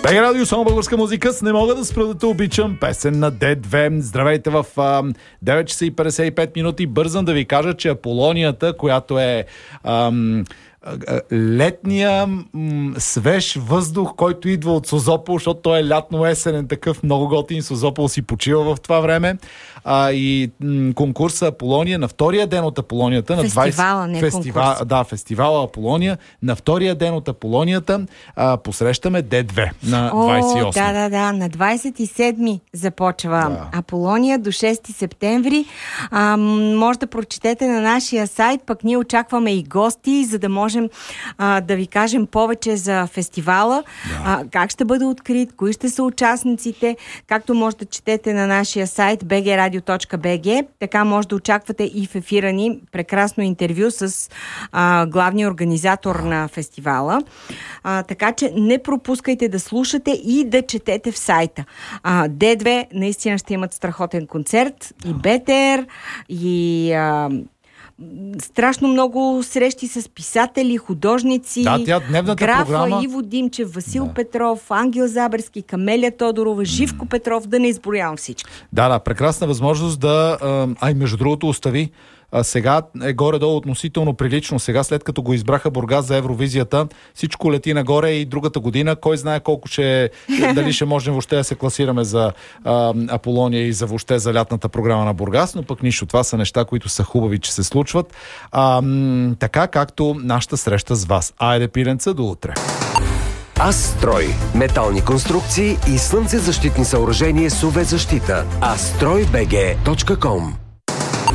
БГ Радио, само българска музика. С Не мога да спра да те обичам. Песен на D2. Здравейте в 9 часа и 55 минути. Бързам да ви кажа, че Аполонията, която е летния свеж въздух, който идва от Созопол, защото той е лятно-есенен такъв, много готин. Созопол си почива в това време. И конкурса Аполония на втория ден от Аполонията. Фестивала, не конкурс. Да, фестивала Аполония. На втория ден от Аполонията посрещаме D2 на 28. Да. На 27 започва Аполония до 6 септември. Може да прочетете на нашия сайт, пък ние очакваме и гости, за да можем да ви кажем повече за фестивала, как ще бъде открит, кои ще са участниците, както може да четете на нашия сайт bgradio.bg, така може да очаквате и в ефира ни прекрасно интервю с главния организатор на фестивала. Така че не пропускайте да слушате и да четете в сайта. D2 наистина ще имат страхотен концерт, и БТР, и страшно много срещи с писатели, художници, дневната програма... Иво Димчев, Васил Петров, Ангел Забърски, Камелия Тодорова, Живко Петров, да не изброявам всички. Да, прекрасна възможност да... между другото, остави. Сега е горе-долу относително прилично. Сега, след като го избраха Бургас за Евровизията, всичко лети нагоре и другата година. Кой знае колко дали ще можем въобще да се класираме за Аполония и за въобще за лятната програма на Бургас, но пък нищо. Това са неща, които са хубави, че се случват. Така както нашата среща с вас. Айде, пиленца, до утре. Астрой. Метални конструкции и слънцезащитни съоръжения с UV защита. astroybg.com